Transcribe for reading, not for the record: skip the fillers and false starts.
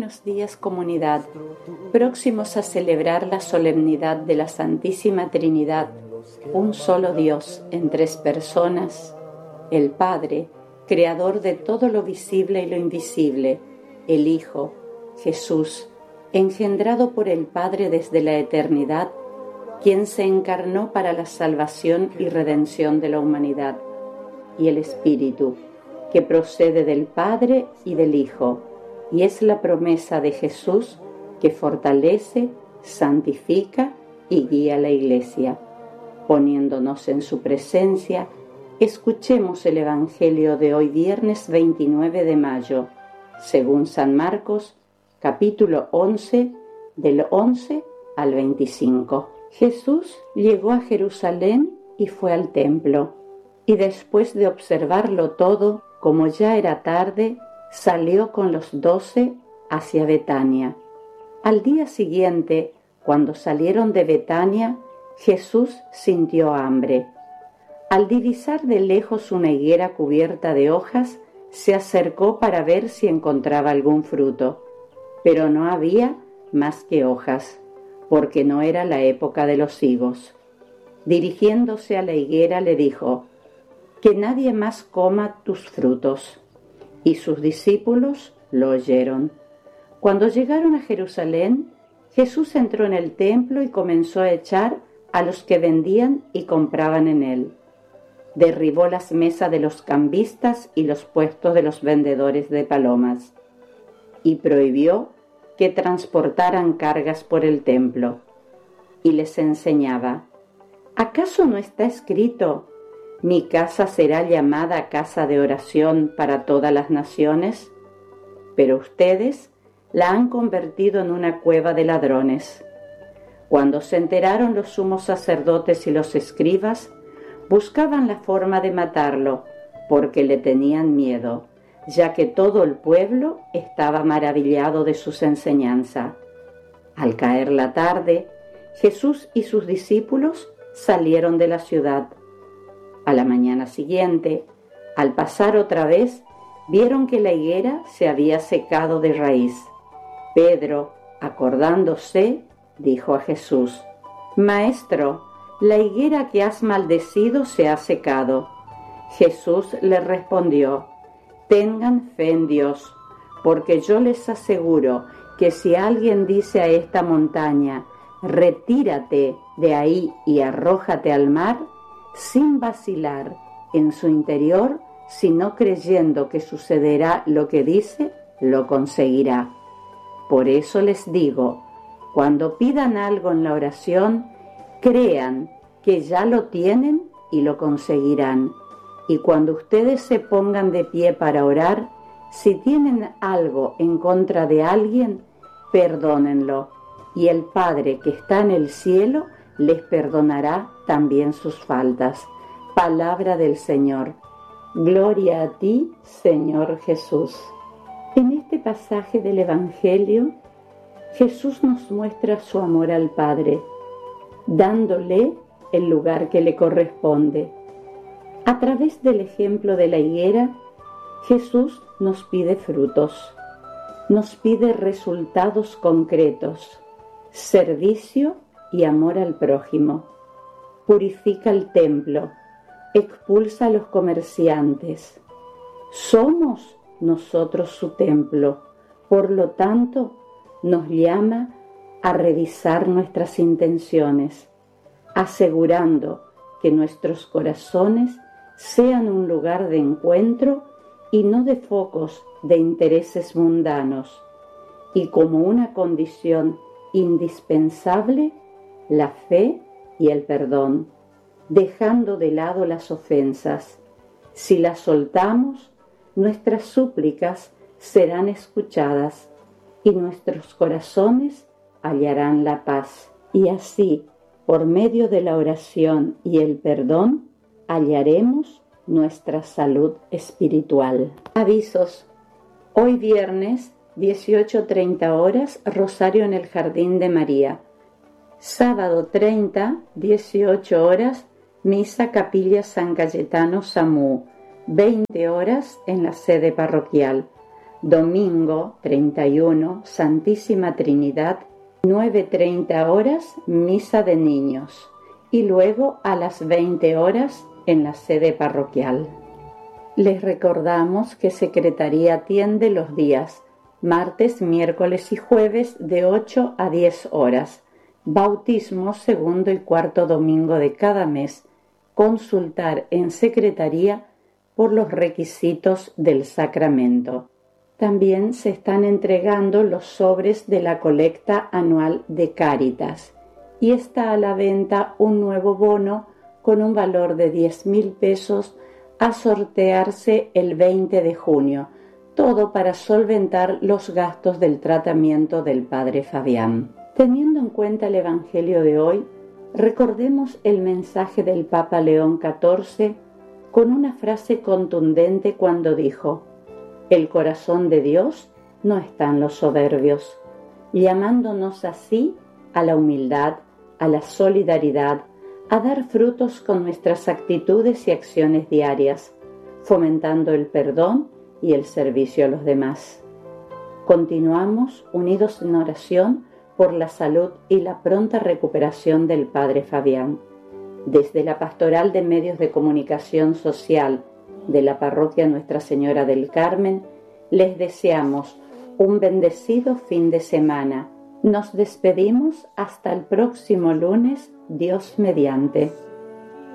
buenos días, comunidad. Próximos a celebrar la solemnidad de la Santísima Trinidad, un solo Dios en tres personas, el Padre, creador de todo lo visible y lo invisible, el Hijo, Jesús, engendrado por el Padre desde la eternidad, quien se encarnó para la salvación y redención de la humanidad, y el Espíritu, que procede del Padre y del Hijo, y es la promesa de Jesús que fortalece, santifica y guía a la Iglesia. Poniéndonos en su presencia, escuchemos el Evangelio de hoy viernes 29 de mayo, según San Marcos, capítulo 11, del 11 al 25. Jesús llegó a Jerusalén y fue al templo, y después de observarlo todo, como ya era tarde, salió con los 12 hacia Betania. Al día siguiente, cuando salieron de Betania, Jesús sintió hambre. Al divisar de lejos una higuera cubierta de hojas, se acercó para ver si encontraba algún fruto, pero no había más que hojas, porque no era la época de los higos. Dirigiéndose a la higuera le dijo: «Que nadie más coma tus frutos». Y sus discípulos lo oyeron. Cuando llegaron a Jerusalén, Jesús entró en el templo y comenzó a echar a los que vendían y compraban en él. Derribó las mesas de los cambistas y los puestos de los vendedores de palomas, y prohibió que transportaran cargas por el templo. Y les enseñaba: ¿acaso no está escrito: «Mi casa será llamada casa de oración para todas las naciones»? Pero ustedes la han convertido en una cueva de ladrones. Cuando se enteraron los sumos sacerdotes y los escribas, buscaban la forma de matarlo, porque le tenían miedo, ya que todo el pueblo estaba maravillado de sus enseñanzas. Al caer la tarde, Jesús y sus discípulos salieron de la ciudad. A la mañana siguiente, al pasar otra vez, vieron que la higuera se había secado de raíz. Pedro, acordándose, dijo a Jesús: «Maestro, la higuera que has maldecido se ha secado». Jesús le respondió: «Tengan fe en Dios, porque yo les aseguro que si alguien dice a esta montaña: retírate de ahí y arrójate al mar, sin vacilar en su interior, sino creyendo que sucederá lo que dice, lo conseguirá. Por eso les digo, cuando pidan algo en la oración, crean que ya lo tienen y lo conseguirán. Y cuando ustedes se pongan de pie para orar, si tienen algo en contra de alguien, perdónenlo, y el Padre que está en el cielo les perdonará también sus faltas». Palabra del Señor. Gloria a ti, Señor Jesús. En este pasaje del Evangelio, Jesús nos muestra su amor al Padre, dándole el lugar que le corresponde. A través del ejemplo de la higuera, Jesús nos pide frutos, nos pide resultados concretos, servicio y amor al prójimo. Purifica el templo, expulsa a los comerciantes. Somos nosotros su templo, por lo tanto, nos llama a revisar nuestras intenciones, asegurando que nuestros corazones sean un lugar de encuentro y no de focos de intereses mundanos, y como una condición indispensable, la fe y el perdón, dejando de lado las ofensas. Si las soltamos, nuestras súplicas serán escuchadas y nuestros corazones hallarán la paz. Y así, por medio de la oración y el perdón, hallaremos nuestra salud espiritual. Avisos. Hoy viernes, 18:30 horas, Rosario en el Jardín de María. Sábado 30, 18 horas, Misa Capilla San Cayetano Samú, 20 horas en la sede parroquial. Domingo 31, Santísima Trinidad, 9:30 horas, Misa de Niños, y luego a las 20 horas en la sede parroquial. Les recordamos que Secretaría atiende los días martes, miércoles y jueves de 8 a 10 horas. Bautismo segundo y cuarto domingo de cada mes. Consultar en Secretaría por los requisitos del sacramento. También se están entregando los sobres de la colecta anual de Cáritas y está a la venta un nuevo bono con un valor de 10.000 pesos a sortearse el 20 de junio, todo para solventar los gastos del tratamiento del padre Fabián. Teniendo en cuenta el Evangelio de hoy, recordemos el mensaje del Papa León XIV con una frase contundente cuando dijo: el corazón de Dios no está en los soberbios, llamándonos así a la humildad, a la solidaridad, a dar frutos con nuestras actitudes y acciones diarias, fomentando el perdón y el servicio a los demás. Continuamos unidos en oración por la salud y la pronta recuperación del Padre Fabián. Desde la Pastoral de Medios de Comunicación Social de la Parroquia Nuestra Señora del Carmen, les deseamos un bendecido fin de semana. Nos despedimos hasta el próximo lunes, Dios mediante.